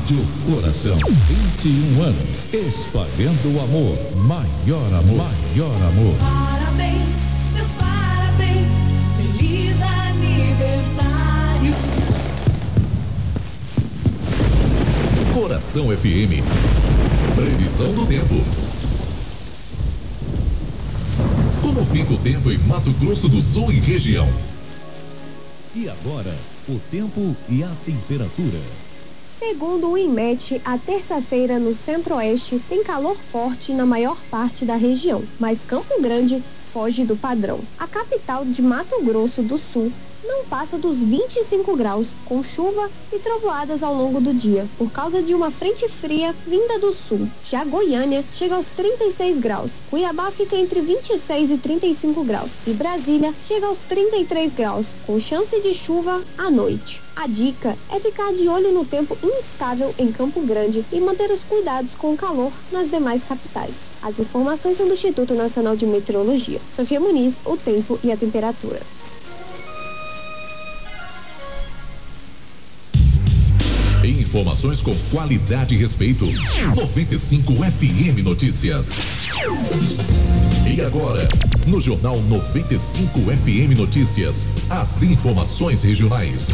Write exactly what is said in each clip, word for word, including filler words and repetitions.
Rádio Coração, vinte e um anos, espalhando o amor, maior amor, maior amor. Parabéns, meus parabéns, feliz aniversário. Coração F M, previsão do tempo. Como fica o tempo em Mato Grosso do Sul e região? E agora, o tempo e a temperatura. Segundo o INMET, a terça-feira no centro-oeste tem calor forte na maior parte da região, mas Campo Grande foge do padrão. A capital de Mato Grosso do Sul não passa dos vinte e cinco graus, com chuva e trovoadas ao longo do dia, por causa de uma frente fria vinda do sul. Já Goiânia chega aos trinta e seis graus, Cuiabá fica entre vinte e seis e trinta e cinco graus e Brasília chega aos trinta e três graus, com chance de chuva à noite. A dica é ficar de olho no tempo instável em Campo Grande e manter os cuidados com o calor nas demais capitais. As informações são do Instituto Nacional de Meteorologia. Sofia Muniz, o tempo e a temperatura. Informações com qualidade e respeito. noventa e cinco F M Notícias. E agora, no Jornal noventa e cinco F M Notícias, as informações regionais.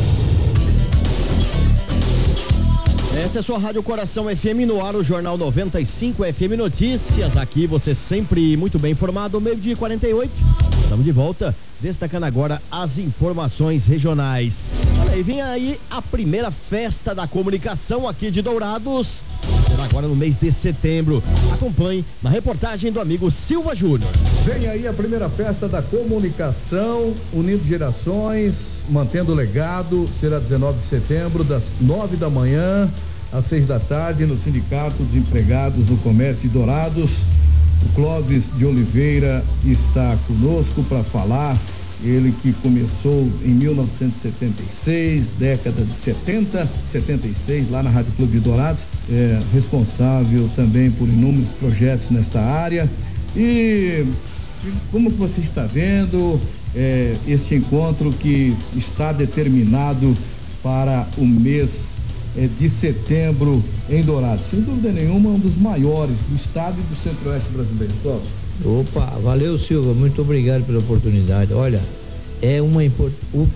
Essa é a sua Rádio Coração F M no ar, o Jornal noventa e cinco F M Notícias. Aqui você sempre muito bem informado, meio-dia e quarenta e oito. Estamos de volta, destacando agora as informações regionais. Olha aí, vem aí a primeira festa da comunicação aqui de Dourados. Será agora no mês de setembro. Acompanhe na reportagem do amigo Silva Júnior. Vem aí a primeira festa da comunicação, unindo gerações, mantendo o legado. Será dezenove de setembro, das nove da manhã às seis da tarde, no Sindicato dos Empregados no Comércio de Dourados. O Clóvis de Oliveira está conosco para falar. Ele que começou em mil novecentos e setenta e seis, década de setenta, setenta e seis, lá na Rádio Clube de Dourados, é responsável também por inúmeros projetos nesta área. E como que você está vendo é, este encontro que está determinado para o mês é, de setembro em Dourados? Sem dúvida nenhuma, um dos maiores do estado e do centro-oeste brasileiro. Clóvis. Opa, valeu, Silva, muito obrigado pela oportunidade. Olha, é uma importante.